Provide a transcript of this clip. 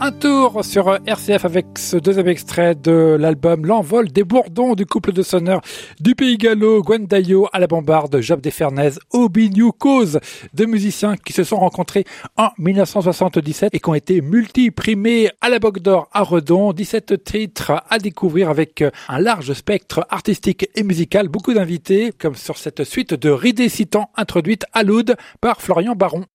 Un tour sur RCF avec ce deuxième extrait de l'album L'envol des bourdons du couple de sonneurs du Pays Gallo, Gwen Dayo à la bombarde, Job Desfernez, Obignou, cause de musiciens qui se sont rencontrés en 1977 et qui ont été multi-primés à la Bogue d'Or à Redon. 17 titres à découvrir avec un large spectre artistique et musical, beaucoup d'invités, comme sur cette suite de Ridé Citant introduite à l'oud par Florian Baron.